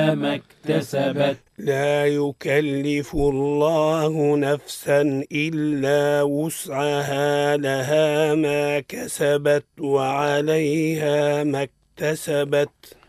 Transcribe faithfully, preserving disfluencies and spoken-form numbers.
عليها ما اكتسبت لا يكلف الله نفسا إلا وسعها لها ما كسبت وعليها ما اكتسبت